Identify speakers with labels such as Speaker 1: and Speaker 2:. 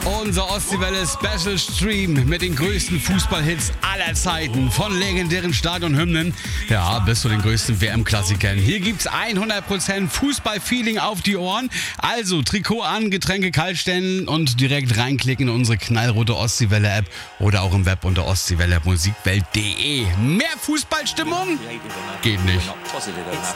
Speaker 1: Unser Ostseewelle Special Stream mit den größten Fußballhits aller Zeiten. Von legendären Stadionhymnen, ja, bis zu den größten WM-Klassikern. Hier gibt's 100% Fußballfeeling auf die Ohren. Also Trikot an, Getränke kalt stellen und direkt reinklicken in unsere knallrote Ostseewelle-App oder auch im Web unter ostseewelle-musikwelt.de. Mehr Fußballstimmung? Geht nicht.